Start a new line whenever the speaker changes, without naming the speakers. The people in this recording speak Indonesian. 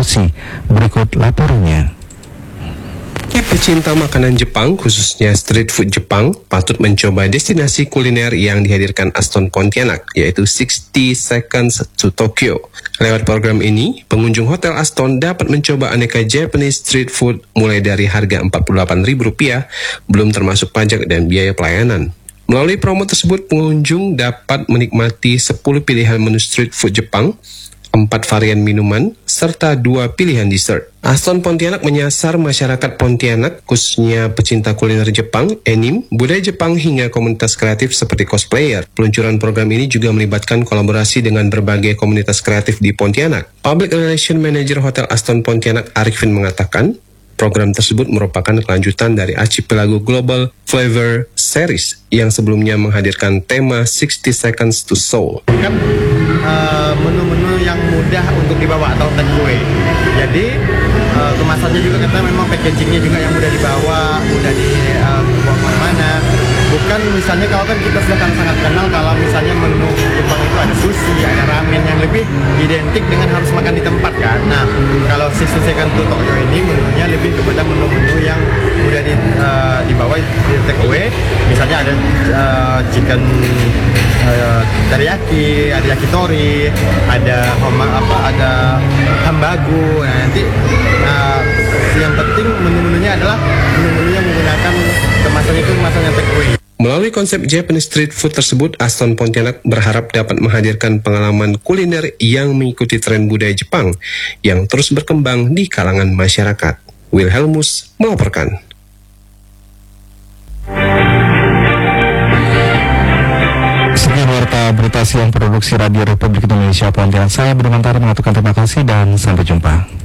porsi. Berikut laporannya.
Pecinta makanan Jepang, khususnya street food Jepang, patut mencoba destinasi kuliner yang dihadirkan Aston Pontianak, yaitu 60 Seconds to Tokyo. Lewat program ini, pengunjung Hotel Aston dapat mencoba aneka Japanese street food mulai dari harga Rp48.000, belum termasuk pajak dan biaya pelayanan. Melalui promo tersebut, pengunjung dapat menikmati 10 pilihan menu street food Jepang, 4 varian minuman, serta 2 pilihan dessert. Aston Pontianak menyasar masyarakat Pontianak, khususnya pecinta kuliner Jepang, anime, budaya Jepang, hingga komunitas kreatif seperti cosplayer. Peluncuran program ini juga melibatkan kolaborasi dengan berbagai komunitas kreatif di Pontianak. Public Relation Manager Hotel Aston Pontianak, Arifin, mengatakan, program tersebut merupakan kelanjutan dari Archipelago Global Flavor Series yang sebelumnya menghadirkan tema 60 Seconds to Seoul.
Menu-menu yang mudah untuk dibawa atau take away. Jadi kemasannya juga kita memang packagingnya juga yang mudah dibawa, mudah dibawa kemana-mana. Bukan misalnya kalau kan kita sudah sangat kenal kalau misalnya menu Jepang itu ada sushi, ada ramen yang lebih identik dengan harus makan di tempat kan. Nah, kalau 60 Second to Tokyo ini menunya lebih kepada menu-menu yang mudah dibawa di take away. Misalnya ada chicken teriyaki, ada yakitori, ada hambagu. Nah, nanti yang penting menu-menunya adalah menu-menu yang menggunakan kemasan itu kemasan yang take away.
Melalui konsep Japanese street food tersebut, Aston Pontianak berharap dapat menghadirkan pengalaman kuliner yang mengikuti tren budaya Jepang yang terus berkembang di kalangan masyarakat. Wilhelmus melaporkan.
Sekian warta berita siang produksi Radio Republik Indonesia Pontianak. Saya Budi Mantara mengatakan terima kasih dan sampai jumpa.